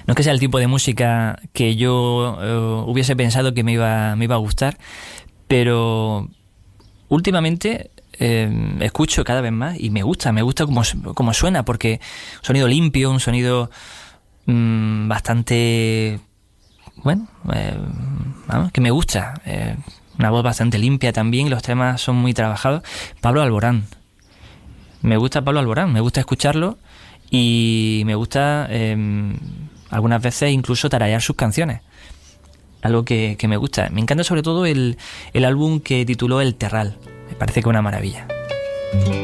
No es que sea el tipo de música que yo hubiese pensado que me iba a gustar, pero últimamente escucho cada vez más y me gusta como suena, porque un sonido limpio, un sonido bastante, bueno, vamos, que me gusta. Una voz bastante limpia también, los temas son muy trabajados. Pablo Alborán. Me gusta Pablo Alborán, me gusta escucharlo y me gusta algunas veces incluso tararear sus canciones. Algo que me gusta. Me encanta sobre todo el álbum que tituló El Terral. Me parece que es una maravilla.